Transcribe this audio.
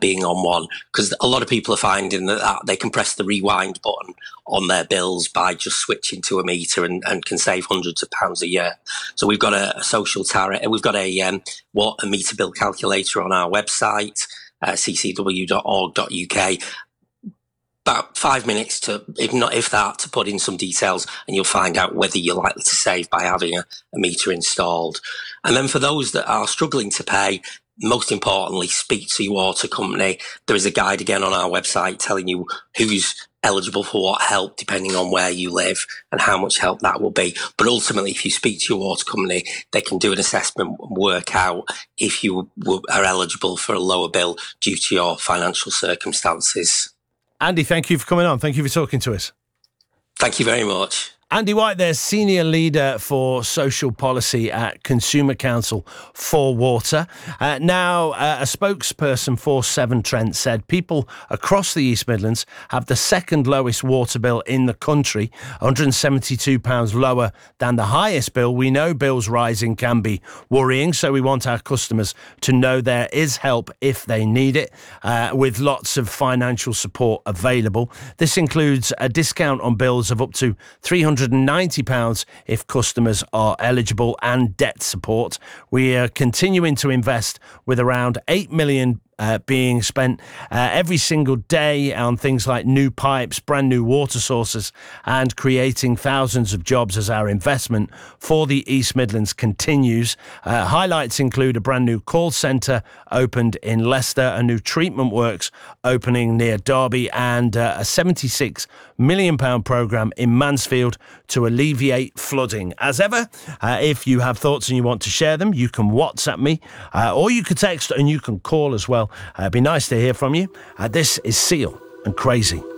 being on one, because a lot of people are finding that they can press the rewind button on their bills by just switching to a meter and can save hundreds of pounds a year. So we've got a social tariff. We've got a meter bill calculator on our website, ccw.org.uk. About 5 minutes to, if that, to put in some details, and you'll find out whether you're likely to save by having a meter installed. And then for those that are struggling to pay, most importantly, speak to your water company. There is a guide again on our website telling you who's eligible for what help depending on where you live and how much help that will be. But ultimately, if you speak to your water company, they can do an assessment and work out if you are eligible for a lower bill due to your financial circumstances. Andy, thank you for coming on. Thank you for talking to us. Thank you very much. Andy White there, Senior Leader for Social Policy at Consumer Council for Water. Now, a spokesperson for Severn Trent said people across the East Midlands have the second lowest water bill in the country, £172 lower than the highest bill. We know bills rising can be worrying, so we want our customers to know there is help if they need it, with lots of financial support available. This includes a discount on bills of up to £390 if customers are eligible, and debt support. We are continuing to invest with around £8 million being spent every single day on things like new pipes, brand new water sources, and creating thousands of jobs as our investment for the East Midlands continues. Highlights include a brand new call centre opened in Leicester, a new treatment works opening near Derby, and a £76 million programme in Mansfield to alleviate flooding. As ever, if you have thoughts and you want to share them, you can WhatsApp me, or you can text and you can call as well. It'd be nice to hear from you. This is Seal and Crazy.